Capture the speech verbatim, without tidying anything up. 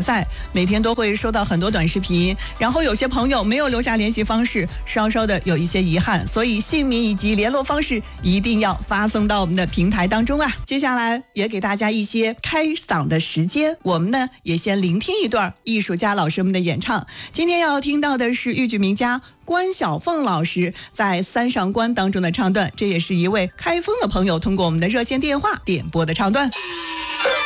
在，每天都会收到很多短视频，然后有些朋友没有留下联系方式，稍稍的有一些遗憾，所以姓名以及联络方式一定要发送到我们的平台当中啊。接下来也给大家一些开嗓的时间，我们呢也先聆听一段艺术家老师们的演唱。今天要听到的是豫剧名家关晓凤老师在三上关当中的唱段，这也是一位开封的朋友通过我们的热线电话点播的唱段。